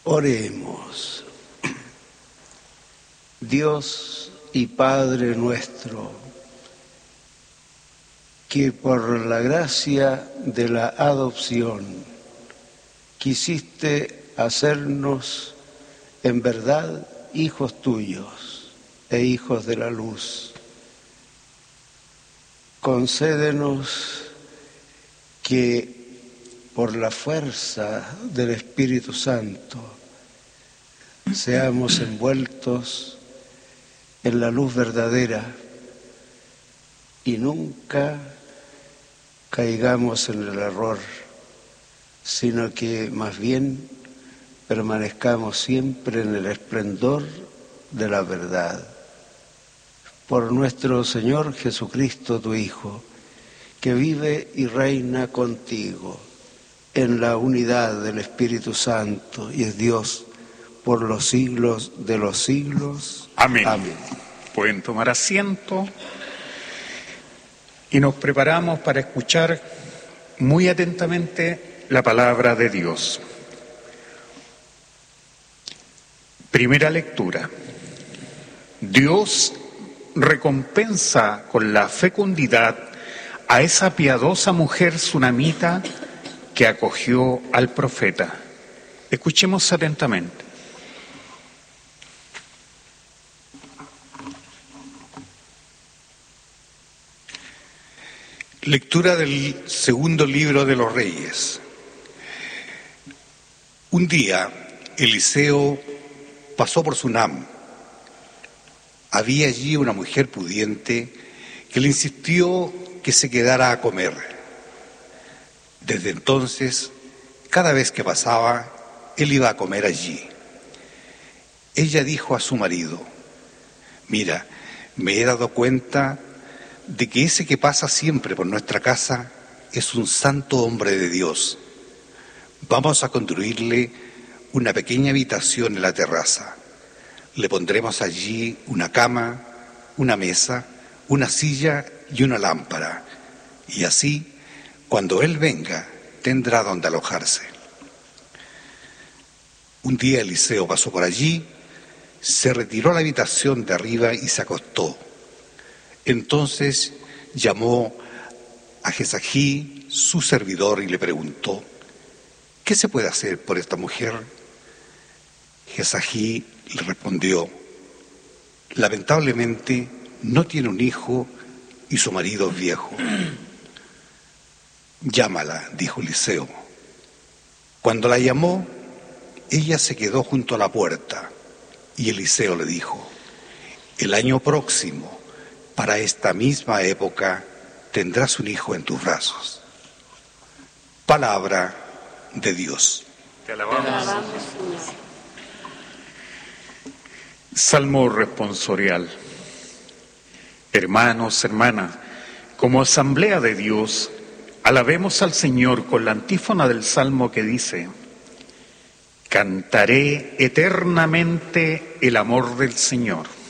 Oremos. Dios y Padre nuestro, que por la gracia de la adopción quisiste hacernos en verdad hijos tuyos e hijos de la luz, concédenos que por la fuerza del Espíritu Santo seamos envueltos en la luz verdadera y nunca caigamos en el error, sino que más bien permanezcamos siempre en el esplendor de la verdad. Por nuestro Señor Jesucristo, tu Hijo, que vive y reina contigo en la unidad del Espíritu Santo y es Dios por los siglos de los siglos. Amén. Amén. Pueden tomar asiento y nos preparamos para escuchar muy atentamente la palabra de Dios. Primera lectura. Dios recompensa con la fecundidad a esa piadosa mujer sunamita que acogió al profeta. Escuchemos atentamente. Lectura del segundo libro de los Reyes. Un día, Eliseo pasó por Sunam. Había allí una mujer pudiente que le insistió que se quedara a comer. Desde entonces, cada vez que pasaba, él iba a comer allí. Ella dijo a su marido: «Mira, me he dado cuenta de que ese que pasa siempre por nuestra casa es un santo hombre de Dios. Vamos a construirle una pequeña habitación en la terraza. Le pondremos allí una cama, una mesa, una silla y una lámpara. Y así, cuando él venga, tendrá donde alojarse». Un día Eliseo pasó por allí, se retiró a la habitación de arriba y se acostó. Entonces llamó a Gesají, su servidor, y le preguntó: «¿Qué se puede hacer por esta mujer?». Gesají le respondió: «Lamentablemente no tiene un hijo y su marido es viejo». «Llámala», dijo Eliseo. Cuando la llamó, ella se quedó junto a la puerta y Eliseo le dijo: «El año próximo, para esta misma época, tendrás un hijo en tus brazos». Palabra de Dios. Te alabamos. Salmo responsorial. Hermanos, hermanas, como asamblea de Dios, alabemos al Señor con la antífona del Salmo que dice: «Cantaré eternamente el amor del Señor».